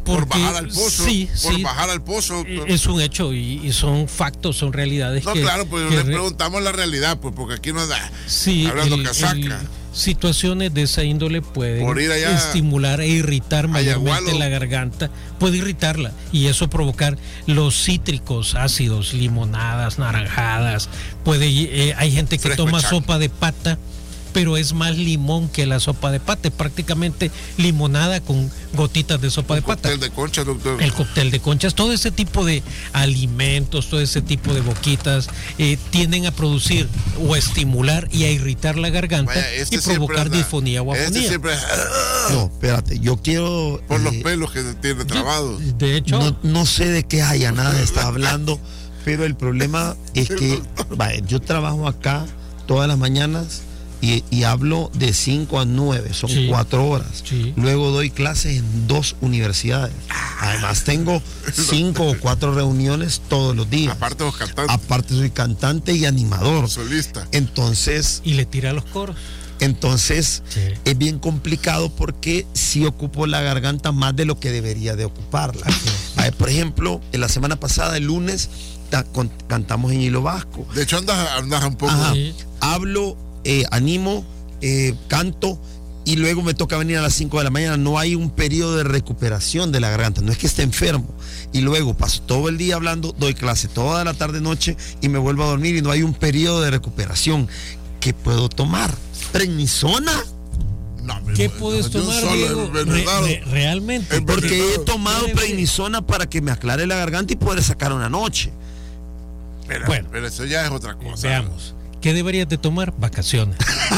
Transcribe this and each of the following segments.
por bajar al pozo. Sí, bajar al pozo, doctor. Es un hecho y son factos, son realidades. No, claro, pues le preguntamos la realidad, pues, porque aquí no da. Sí, hablando casaca. Situaciones de esa índole pueden estimular e irritar mayormente la garganta, puede irritarla y eso provocar los cítricos ácidos, limonadas, naranjadas, hay gente que toma sopa de pata, pero es más limón que la sopa de pata, es prácticamente limonada con gotitas de sopa de pata. El cóctel de conchas, doctor. El cóctel de conchas, todo ese tipo de alimentos, todo ese tipo de boquitas tienden a producir o a estimular y a irritar la garganta y provocar disfonía o afonía. No, espérate, yo quiero... Por los pelos que tiene trabados. De hecho... No sé de qué nada está hablando, pero el problema es que yo trabajo acá todas las mañanas y hablo de 5 a 9, son 4 horas. Sí. Luego doy clases en 2 universidades. Además tengo 5 o 4 reuniones todos los días. Aparte vos cantante. Aparte soy cantante y animador. Solista. Entonces... Y le tira los coros. Entonces es bien complicado porque sí ocupo la garganta más de lo que debería de ocuparla. Por ejemplo, en la semana pasada, el lunes, cantamos en Hilo Vasco. De hecho andas un poco... Sí. Hablo, animo, canto y luego me toca venir a las 5 de la mañana. No hay un periodo de recuperación de la garganta, no es que esté enfermo. Y luego paso todo el día hablando, doy clase toda la tarde, noche y me vuelvo a dormir y no hay un periodo de recuperación. ¿Qué puedo tomar? ¿Prednisona? No, ¿Qué puedes tomar, Diego? Realmente. Porque he tomado prednisona para que me aclare la garganta y poder sacar una noche. Pero eso ya es otra cosa. Veamos. ¿Qué deberías de tomar? Vacaciones.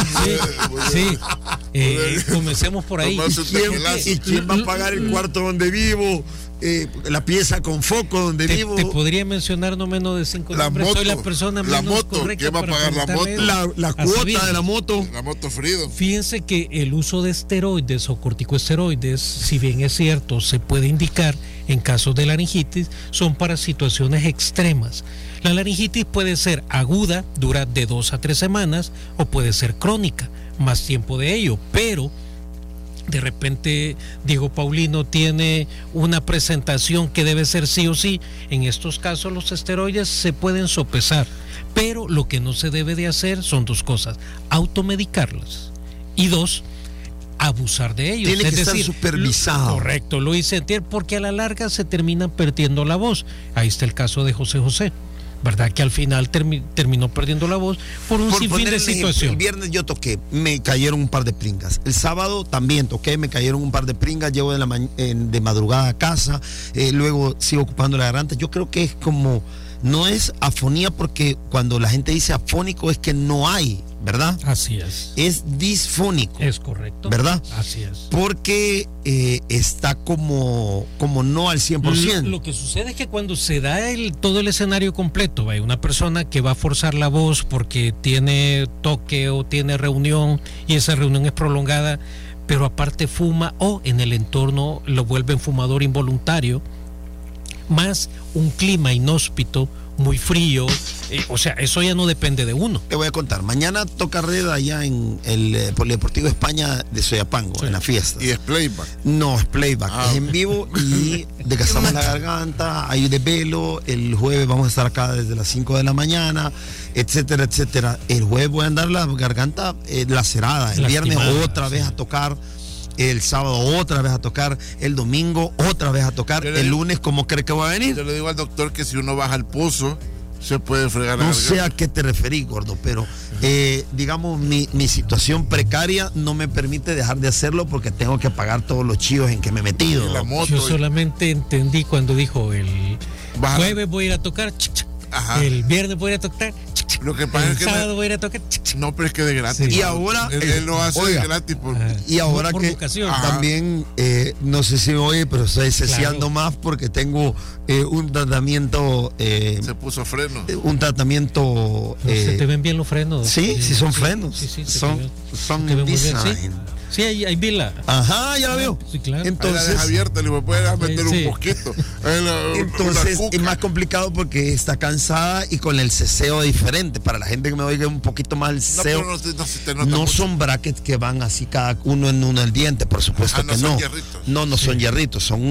Sí. Comencemos por ahí. ¿Y quién va a pagar el cuarto donde vivo? La pieza con foco donde vivo. Te podría mencionar no menos de 5 nombres. Soy la persona menos correcta. ¿Quién va a pagar la moto? La cuota de la moto. La moto Freedom. Fíjense que el uso de esteroides o corticosteroides, si bien es cierto, se puede indicar en casos de laringitis, son para situaciones extremas. La laringitis puede ser aguda, dura de 2 a 3 semanas, o puede ser crónica, más tiempo de ello, pero de repente Diego Paulino tiene una presentación que debe ser sí o sí. En estos casos los esteroides se pueden sopesar, pero lo que no se debe de hacer son 2 cosas: automedicarlas y 2, abusar de ellos. Tiene que estar supervisado. Correcto, lo hice antier, porque a la larga se terminan perdiendo la voz. Ahí está el caso de José José, ¿verdad? Que al final terminó perdiendo la voz por un sinfín de situación. El viernes yo toqué, me cayeron un par de pringas. El sábado también toqué, me cayeron un par de pringas. Llego de madrugada a casa, luego sigo ocupando la garganta. Yo creo que es como, no es afonía, porque cuando la gente dice afónico es que no hay, ¿verdad? Así es. Es disfónico. Es correcto. ¿Verdad? Así es. Porque está como no al 100%. Lo que sucede es que cuando se da todo el escenario completo, hay una persona que va a forzar la voz porque tiene toque o tiene reunión y esa reunión es prolongada, pero aparte fuma o en el entorno lo vuelven fumador involuntario, más un clima inhóspito, muy frío, o sea, eso ya no depende de uno. Te voy a contar, mañana toca red allá en el Polideportivo España de Soyapango, sí, en la fiesta. ¿Y es playback? No, es playback, es en vivo y desgastamos la garganta, hay desvelo. El jueves vamos a estar acá desde las 5 de la mañana, etcétera, etcétera. El jueves voy a andar la garganta lacerada, el viernes otra vez a tocar. El sábado otra vez a tocar, el domingo otra vez a tocar, el lunes, ¿cómo cree que va a venir? Yo le digo al doctor que si uno baja al pozo, se puede fregar la garganta. No sé a qué te referís, gordo, pero digamos, mi situación precaria no me permite dejar de hacerlo porque tengo que pagar todos los chivos en que me he metido. La moto, yo solamente entendí cuando dijo el jueves voy a ir a tocar, el viernes voy a ir a tocar, lo que pasa es que sábado voy a ir a tocar. No, pero es que de gratis. Sí. Y ahora él lo hace de gratis y ahora por que vocación. También no sé si oye, pero estoy ceseando más porque tengo un tratamiento se puso freno. Un tratamiento se te ven bien los frenos. Sí, son frenos. Sí, son design. Sí, hay vila. Ajá, ya la veo. Sí, claro. Entonces, la deja abierta, le puedes meter un poquito. Entonces es más complicado porque está cansada y con el ceseo diferente. Para la gente que me oiga un poquito más el ceseo, no son brackets que van así cada uno en uno el diente, por supuesto que no. Son hierritos. No son hierritos, son